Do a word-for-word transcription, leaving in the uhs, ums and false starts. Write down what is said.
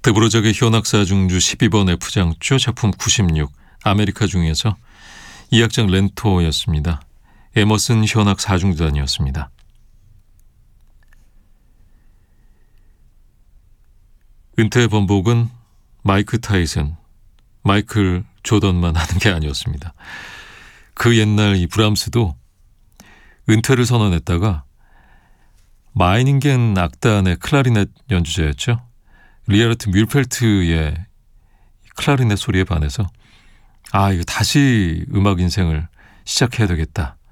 드보르작의 현악사 중주 십이 번 F장조 작품 구십육 아메리카 중에서 이 악장 렌토였습니다. 에머슨 현악 사중단이었습니다. 은퇴의 번복은 마이크 타이슨, 마이클 조던만 하는 게 아니었습니다. 그 옛날 이 브람스도 은퇴를 선언했다가 마이닝겐 악단의 클라리넷 연주자였죠. 리하르트 뮬펠트의 클라리넷 소리에 반해서 아 이거 다시 음악 인생을 시작해야 되겠다